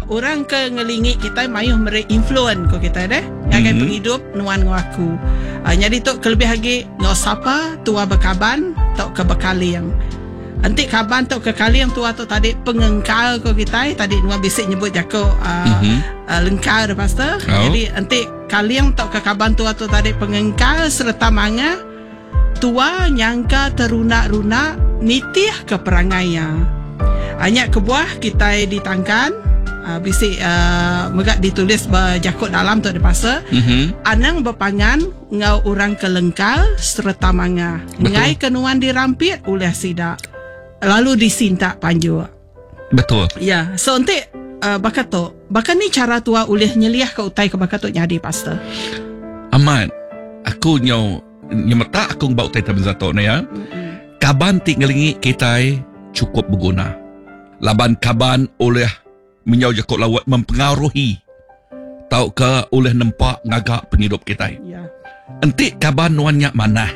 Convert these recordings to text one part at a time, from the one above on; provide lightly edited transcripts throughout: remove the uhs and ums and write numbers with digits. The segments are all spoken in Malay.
orang ke ngelingit kita mayuh mere influence ko kita deh. Ngagai penghidup nuan ngaku. Jadi tok kelebih lagi ngau sapa tua bekaban tok ke bekaliang. Anti kaban tok ke kaliang tua tu tadi pengengkal ko kita tadi nuan bisik nyebut jako lengkar pastor. Jadi anti kaliang tok ke kaban tua tu tadi pengengkal serta manga tua nyangka teruna-runa nitih ke perangainya. Hanya kebuah kita ditangkan bisik megak ditulis berjakut dalam tu dipasa anang berpangan ngau orang kelengkal serta manga ngai kenuan dirampit oleh sidak lalu disintak panju. Betul. Ya, so nanti bakato ni cara tua ulih nyeliah ke utai ke bakato nyadi pastor. Amat aku nyemeta aku bau utai tabenzato ni ya. Kaban ti ngelingi kita cukup berguna. Laban kaban oleh menyau jakut lawat mempengaruhi tau ke oleh nampak ngagak penghidup kita. Ya. Enti kaban nuannya manah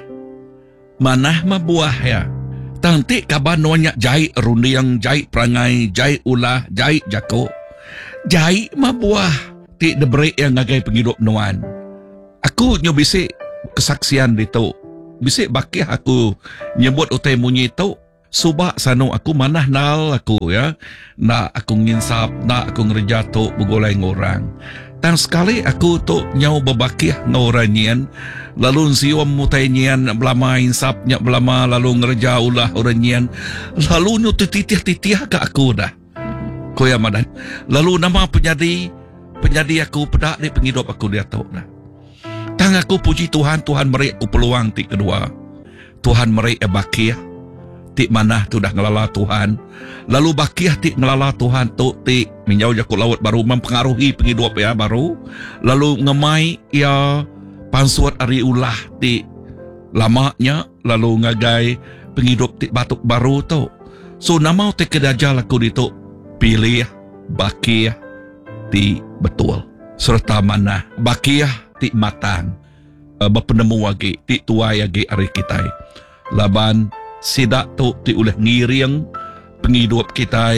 mah buah ya. Tanti kaban nuannya jai rundiang, jai perangai, jai ulah, jai jakut. Jai mah buah ti debreak yang ngagai penghidup nuan. Aku nyobisik kesaksian itu. Bisik bakih aku nyebut utai munyi tu. Subak sanu aku manah nal aku ya. Nak aku nginsap, nak aku ngerja tu begolai ngorang. Dan sekali aku tu nyau berbakih ngoranyian. Lalu siom mutai nyian belama insap nyak belama lalu ngerja ulah oranyian. Lalu nyu titih-titih ke aku dah. Koya madan. Lalu nama penyadi aku pedak di penghidup aku dia tu dah. Tang aku puji Tuhan, Tuhan meri aku peluang ti kedua. Tuhan meri bakih ti manah tu dah ngelala Tuhan. Lalu bakih ti ngelala Tuhan tu ti menyau jakut laut baru mempengaruhi penghidup ya baru. Lalu ngemai ya pansuat ari ulah ti lamanya lalu ngagai penghidup ti batuk baru tu. So nama ti kedajal aku ditu pilih bakih ti betul. Serta manah bakih ti matang berpenemu lagi ti tuai lagi hari kita laban sidak tu ti oleh ngiring penghidup kita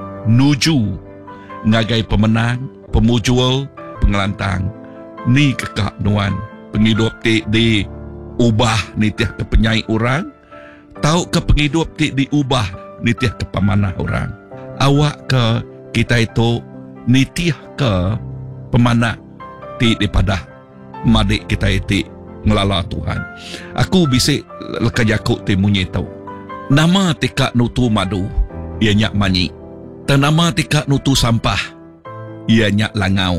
nuju ngagai pemenang pemujul pengelantang ni kekak nuan penghidup ti di ubah nitiah ke penyai orang tau ke penghidup ti diubah nitiah ke pemanah orang awak ke kita itu nitiah ke pemanah ti daripada madik kita itu ngelala Tuhan. Aku bisik lekajakuk ti munyi tau. Nama tika nutu madu, ia nyak manyi. Dan nama tika nutu sampah, ia nyak langau.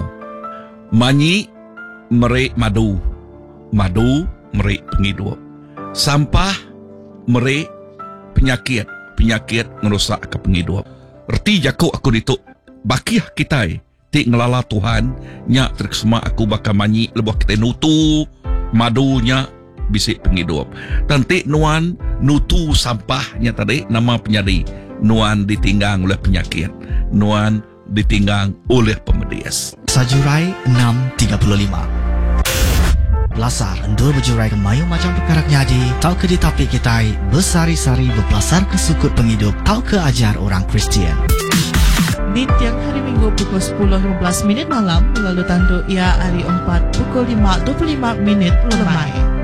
Manyi merik madu, madu merik penghidup. Sampah merik penyakit, penyakit merusak ke penghidup. Erti jakuk aku dituk bakih kita ti ngelala Tuhan nyak terkesema aku bakal manyi lebuh kita nutu madunya bisik penghidup. Tanti nuan nutu sampahnya tadi nama penyadi nuan ditinggang oleh penyakit, nuan ditinggang oleh pemedias. Sajurai 6.35 Belasar endur berjurai ke mayu macam perkara nyadi tau ke di tapi kita bersari-sari berpelasar ke sukut penghidup tau ke ajar orang Kristian. Di tiang hari Minggu pukul 10.15 malam lalu tanduk ia hari 4 pukul 5.25 lemai.